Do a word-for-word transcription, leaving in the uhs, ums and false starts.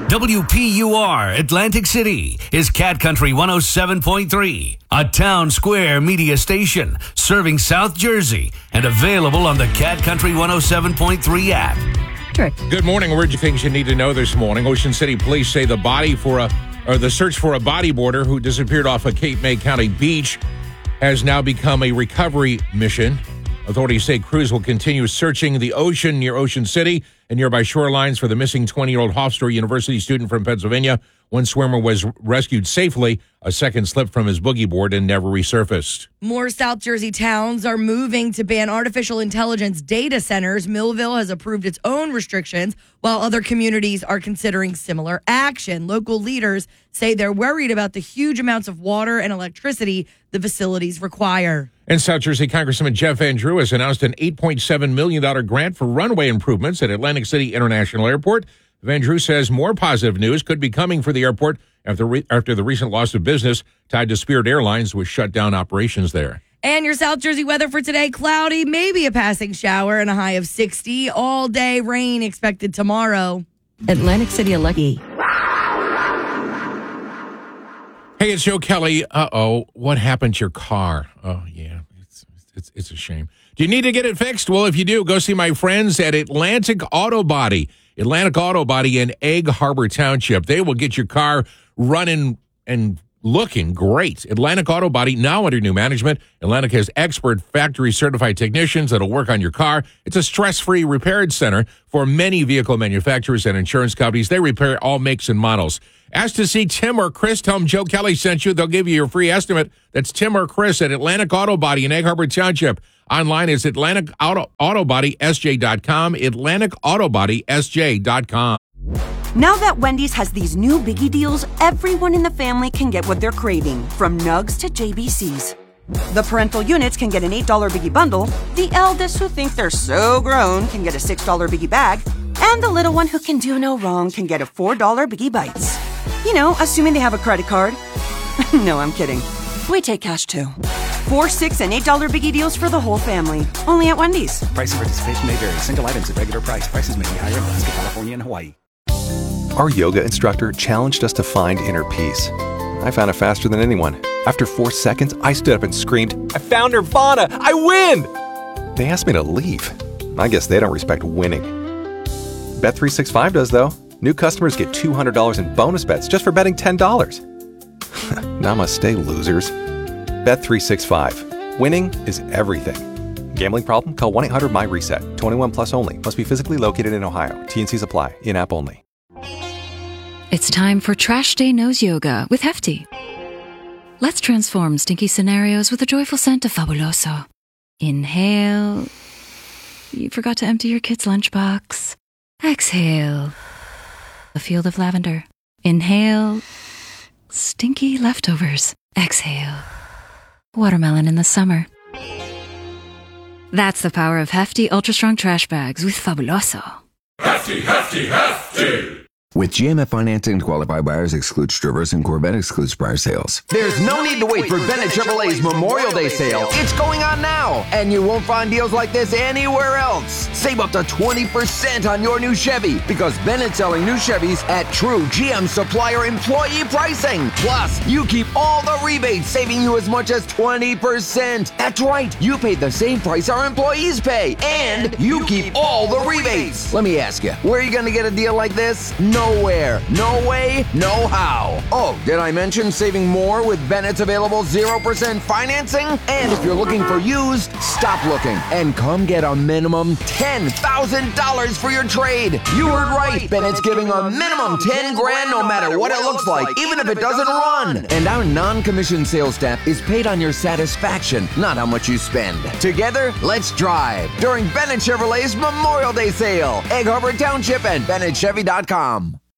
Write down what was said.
W P U R Atlantic City is Cat Country one oh seven point three, a town square media station serving South Jersey and available on the Cat Country one oh seven point three app. Good morning. Where'd you think you need to know this morning? Ocean City police say the body for a or the search for a bodyboarder who disappeared off of Cape May County Beach has now become a recovery mission. Authorities say crews will continue searching the ocean near Ocean City and nearby shorelines for the missing twenty-year-old Hofstra University student from Pennsylvania. One swimmer was rescued safely. A second slipped from his boogie board and never resurfaced. More South Jersey towns are moving to ban artificial intelligence data centers. Millville has approved its own restrictions, while other communities are considering similar action. Local leaders say they're worried about the huge amounts of water and electricity the facilities require. And South Jersey Congressman Jeff Van Drew has announced an eight point seven million dollars grant for runway improvements at Atlantic City International Airport. Van Drew says more positive news could be coming for the airport after re- after the recent loss of business tied to Spirit Airlines, which shut down operations there. And your South Jersey weather for today, cloudy, maybe a passing shower and a high of sixty. All day rain expected tomorrow. Atlantic City Lucky. Hey, it's Joe Kelly. Uh-oh, what happened to your car? Oh, yeah, it's, it's it's a shame. Do you need to get it fixed? Well, if you do, go see my friends at Atlantic Auto Body. Atlantic Auto Body in Egg Harbor Township. They will get your car running and looking great. Atlantic Auto Body, now under new management. Atlantic has expert factory-certified technicians that'll work on your car. It's a stress-free repair center for many vehicle manufacturers and insurance companies. They repair all makes and models. Ask to see Tim or Chris. Tell them Joe Kelly sent you. They'll give you your free estimate. That's Tim or Chris at Atlantic Auto Body in Egg Harbor Township. Online is Atlantic Auto, Autobody S J dot com, Atlantic Autobody S J dot com. Now that Wendy's has these new biggie deals, everyone in the family can get what they're craving, from nugs to J B Cs. The parental units can get an eight dollar biggie bundle, the eldest who think they're so grown can get a six dollar biggie bag, and the little one who can do no wrong can get a four dollar biggie bites. You know, assuming they have a credit card. No, I'm kidding. We take cash too. Four, six, and eight dollar biggie deals for the whole family. Only at Wendy's. Price and participation may vary. Single items at regular price. Prices may be higher in Alaska, California, and Hawaii. Our yoga instructor challenged us to find inner peace. I found it faster than anyone. After four seconds, I stood up and screamed, "I found Nirvana! I win!" They asked me to leave. I guess they don't respect winning. Bet three sixty-five does, though. New customers get two hundred dollars in bonus bets just for betting ten dollars. Namaste, losers. Bet three sixty-five. Winning is everything. Gambling problem? Call one eight hundred my reset. twenty-one plus only. Must be physically located in Ohio. T and Cs apply. In-app only. It's time for Trash Day Nose Yoga with Hefty. Let's transform stinky scenarios with a joyful scent of Fabuloso. Inhale. You forgot to empty your kid's lunchbox. Exhale. A field of lavender. Inhale. Stinky leftovers. Exhale. Watermelon in the summer. That's the power of Hefty Ultra Strong Trash Bags with Fabuloso. Hefty, hefty, hefty! With G M F financing, qualified buyers excludes Traverse and Corvette excludes prior sales. There's no need to wait for Bennett Chevrolet's Memorial Day sale. It's going on now, and you won't find deals like this anywhere else. Save up to twenty percent on your new Chevy because Bennett's selling new Chevys at true G M supplier employee pricing. Plus, you keep all the rebates, saving you as much as twenty percent. That's right, you pay the same price our employees pay, and you keep all the rebates. Let me ask you, where are you going to get a deal like this? Nowhere. No way, no how. Oh, did I mention saving more with Bennett's available zero percent financing? And if you're looking for used, stop looking and come get a minimum ten thousand dollars for your trade. You heard right. Bennett's giving a minimum ten grand no matter what it looks like, even if it doesn't run. And our non-commissioned sales staff is paid on your satisfaction, not how much you spend. Together, let's drive during Bennett Chevrolet's Memorial Day sale. Egg Harbor Township and Bennett Chevy dot com.